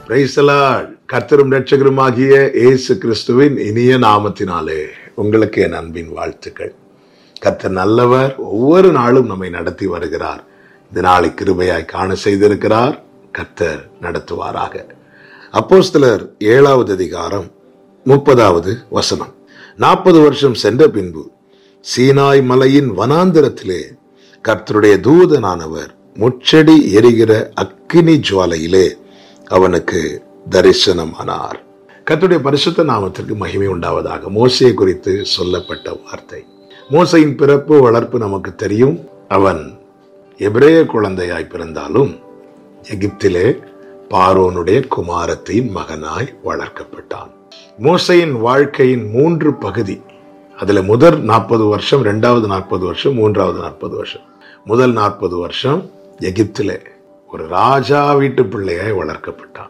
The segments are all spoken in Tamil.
Praise the Lord. கர்த்தரும் இரட்சகருமாகிய இயேசு கிறிஸ்துவின் இனிய நாமத்தினாலே உங்களுக்கு என் அன்பின் வாழ்த்துக்கள். கர்த்தர் நல்லவர். ஒவ்வொரு நாளும் நம்மை நடத்தி வருகிறார். இந்த நாளை கிருபையாய் காண செய்திருக்கிறார். கர்த்தர் நடத்துவாராக. அப்போஸ்தலர் 7வது அதிகாரம் 30வது வசனம். 40 வருஷம் சென்ற பின்பு சீனாய் மலையின் வனாந்திரத்திலே கர்த்தருடைய தூதனானவர் முச்செடி எரிகிற அக்கினி ஜுவாலையிலே அவனுக்கு தரிசனமானார். கர்த்தருடைய பரிசுத்த நாமத்திற்கு மகிமை உண்டாவதாக. மோசே குறித்து சொல்லப்பட்ட வார்த்தை. மோசையின் பிறப்பு வளர்ப்பு நமக்கு தெரியும். அவன் எபிரேய குழந்தையாய் பிறந்தாலும் எகிப்திலே பார்வோனுடைய குமாரத்தின் மகனாய் வளர்க்கப்பட்டான். மோசையின் வாழ்க்கையின் 3 பகுதி. அதுல முதல் 40 வருஷம், 2வது 40 வருஷம், 3வது 40 வருஷம். முதல் 40 வருஷம் எகிப்திலே ஒரு ராஜா வீட்டு பிள்ளையாய் வளர்க்கப்பட்டான்.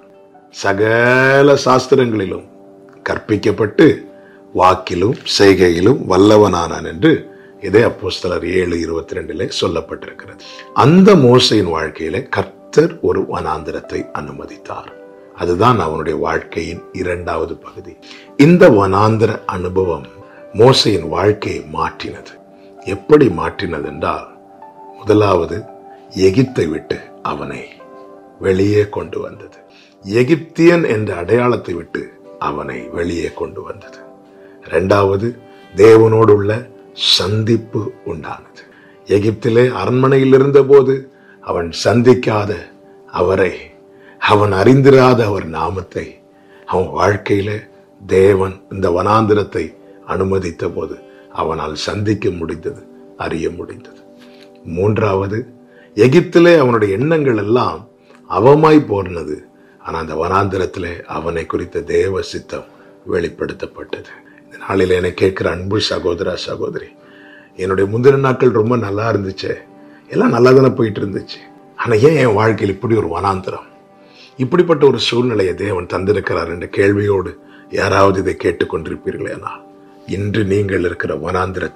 சகல சாஸ்திரங்களிலும் கற்பிக்கப்பட்டு வாக்கிலும் செய்கையிலும் வல்லவனானான் என்று இதே அப்போஸ்தலர் 7:22 சொல்லப்பட்டிருக்கிறது. அந்த மோசையின் வாழ்க்கையில கர்த்தர் ஒரு வனாந்திரத்தை அனுமதித்தார். அதுதான் அவனுடைய வாழ்க்கையின் 2வது பகுதி. இந்த வனாந்திர அனுபவம் மோசையின் வாழ்க்கையை மாற்றினது. எப்படி மாற்றினது என்றால், முதலாவது எகிப்தை விட்டு அவனை வெளியே கொண்டு வந்தது. எகிப்தியன் என்ற அடையாளத்தை விட்டு அவனை வெளியே கொண்டு வந்தது. 2வது தேவனோடு உள்ள சந்திப்பு உண்டானது. எகிப்திலே அரண்மனையில் இருந்த போது அவன் சந்திக்காத அவரை, அவன் அறிந்திராத அவர் நாமத்தை அவன் வாழ்க்கையில தேவன் இந்த வனாந்திரத்தை அனுமதித்த போது அவனால் சந்திக்க முடிந்தது, அறிய முடிந்தது. 3வது, எகிப்திலே அவனுடைய எண்ணங்கள் எல்லாம் அவமாய் போனது. ஆனா அந்த வனாந்திரத்திலே அவனை குறித்த தேவ சித்தம் வெளிப்படுத்தப்பட்டது. இந்த நாளில் என்னை கேட்கிற அன்பு சகோதரா சகோதரி, என்னுடைய முந்தின நாட்கள் ரொம்ப நல்லா இருந்துச்சு, எல்லாம் நல்லா தானே போயிட்டு இருந்துச்சு. ஆனா ஏன் என் வாழ்க்கையில் இப்படி ஒரு வனாந்திரம், இப்படிப்பட்ட ஒரு சூழ்நிலையை தேவன் தந்திருக்கிறார் என்ற கேள்வியோடு யாராவது இதை கேட்டுக்கொண்டிருப்பீர்களேனால், இன்று நீங்கள் இருக்கிற வனாந்திரத்தை